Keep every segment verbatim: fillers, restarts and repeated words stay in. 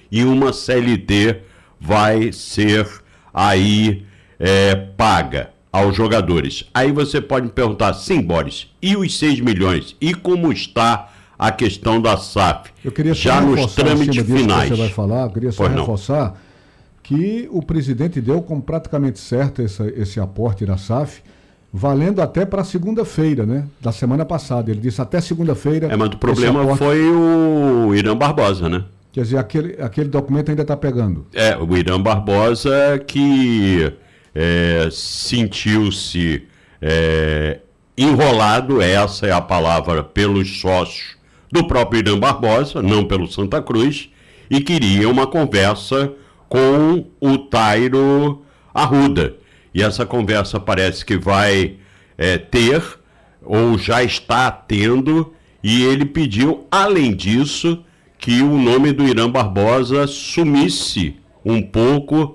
e uma C L T vai ser aí é, paga aos jogadores. Aí você pode me perguntar, sim, Boris, e os seis milhões? E como está a questão da S A F? Eu queria já nos trâmites finais. Que você vai falar, eu queria só pois reforçar não. que o presidente deu como praticamente certo esse, esse aporte da S A F, valendo até para segunda-feira, né? Da semana passada. Ele disse até segunda-feira. É, mas o problema aporte... foi o Irã Barbosa, né? Quer dizer, aquele, aquele documento ainda está pegando. É, o Irã Barbosa que é, sentiu-se é, enrolado, essa é a palavra, pelos sócios do próprio Irã Barbosa, não pelo Santa Cruz, e queria uma conversa com o Tairo Arruda. E essa conversa parece que vai é, ter, ou já está tendo, e ele pediu, além disso, que o nome do Irã Barbosa sumisse um pouco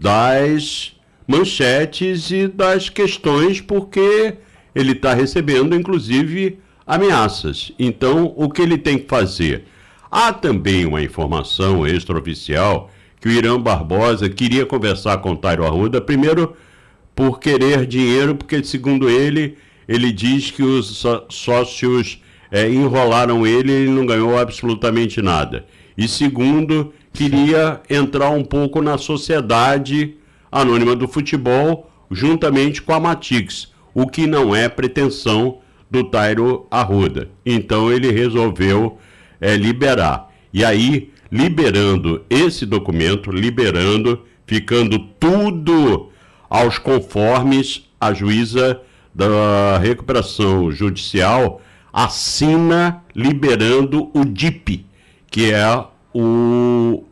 das manchetes e das questões, porque ele está recebendo, inclusive, ameaças. Então, o que ele tem que fazer? Há também uma informação extraoficial que o Irã Barbosa queria conversar com o Tairo Arruda, primeiro por querer dinheiro, porque, segundo ele, ele diz que os sócios é, enrolaram ele e ele não ganhou absolutamente nada. E, segundo, queria entrar um pouco na Sociedade Anônima do Futebol, juntamente com a Matix, o que não é pretensão do Tairo Arruda. Então, ele resolveu é, liberar. E aí, liberando esse documento, liberando, ficando tudo aos conformes, a juíza da recuperação judicial assina liberando o D I P, que é o,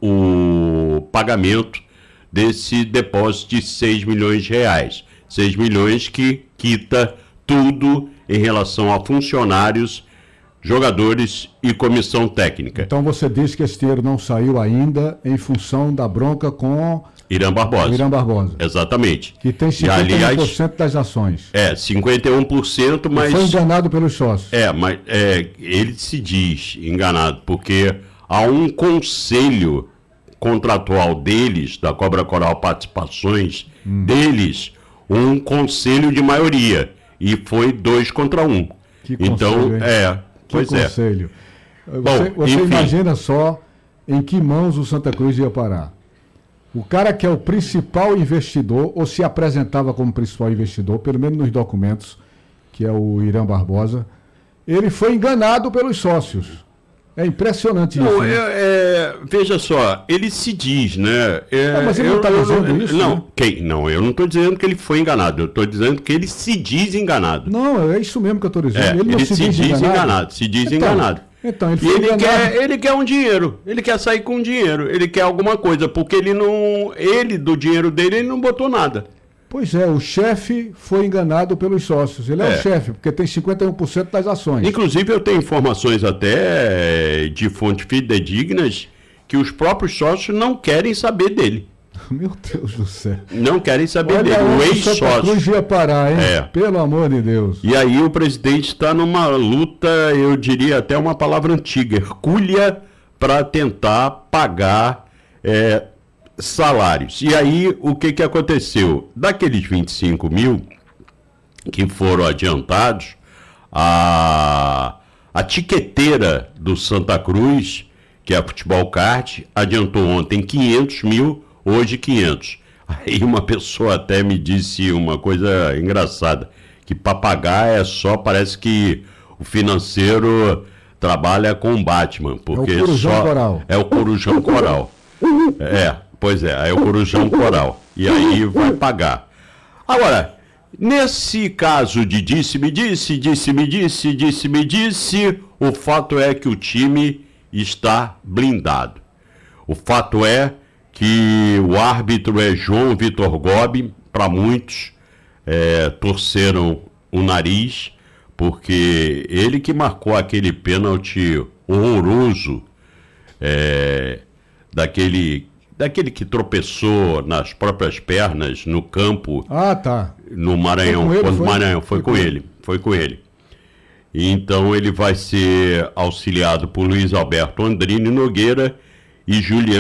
o pagamento desse depósito de seis milhões de reais. seis milhões que quita tudo em relação a funcionários, jogadores e comissão técnica. Então você diz que esse dinheiro não saiu ainda em função da bronca com Irã Barbosa. Irã Barbosa. Exatamente. Que tem cinquenta e um por cento das ações. É, cinquenta e um por cento, mas... Foi enganado pelos sócios. É, mas é, ele se diz enganado, porque há um conselho contratual deles, da Cobra Coral Participações, hum. deles, um conselho de maioria. E foi dois contra um. Que então, conselho, hein? é, que pois conselho. é. Você, Bom, você enfim. imagina só em que mãos o Santa Cruz ia parar. O cara que é o principal investidor, ou se apresentava como principal investidor, pelo menos nos documentos, que é o Irã Barbosa, ele foi enganado pelos sócios. É impressionante não, isso. Né? É, é, veja só, ele se diz, né? É, ah, mas ele eu, não está dizendo isso? Não, né? quem? Não, eu não estou dizendo que ele foi enganado, eu estou dizendo que ele se diz enganado. Não, é isso mesmo que eu estou dizendo. É, ele não ele se, se diz, diz enganado. enganado. Se diz então, enganado. Então, ele e foi ele enganado. quer, ele quer um dinheiro, ele quer sair com dinheiro, ele quer alguma coisa, porque ele não, ele do dinheiro dele, ele não botou nada. Pois é, o chefe foi enganado pelos sócios. Ele é, é o chefe, porque tem cinquenta e um por cento das ações. Inclusive, eu tenho informações até de fontes fidedignas que os próprios sócios não querem saber dele. Meu Deus do céu. Não querem saber Olha, dele. O ex-sócio. Santa Cruz ia parar, hein? É. Pelo amor de Deus. E aí o presidente está numa luta, eu diria até uma palavra antiga, hercúlea, para tentar pagar é, salários. E aí o que, que aconteceu? Daqueles vinte e cinco mil que foram adiantados, a, a tiqueteira do Santa Cruz, que é a Futebol Card, adiantou ontem quinhentos mil, hoje quinhentos. Aí uma pessoa até me disse uma coisa engraçada, que para pagar é só, parece que o financeiro trabalha com o Batman, porque é o Corujão só Coral. É o Corujão Coral. É, pois é, é o Corujão Coral. E aí vai pagar. Agora, nesse caso de disse-me disse, disse-me disse, disse-me disse, o fato é que o time está blindado. O fato é que o árbitro é João Vitor Gobi, para muitos é, torceram o nariz, porque ele que marcou aquele pênalti horroroso, é, daquele, daquele que tropeçou nas próprias pernas no campo. Ah, tá. No Maranhão. Foi com ele, quando foi? Maranhão, foi, Foi com com ele. Foi com ele. Então ele vai ser auxiliado por Luiz Alberto Andrini Nogueira e Juliano